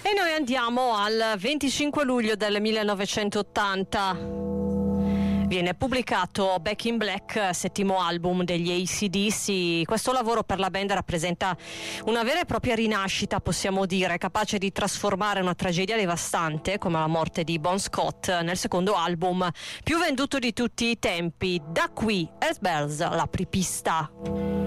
E noi andiamo al 25 luglio del 1980. Viene pubblicato Back in Black, settimo album degli AC/DC. Questo lavoro per la band rappresenta una vera e propria rinascita, possiamo dire, capace di trasformare una tragedia devastante come la morte di Bon Scott nel secondo album più venduto di tutti i tempi. Da qui, As Bells, l'apripista.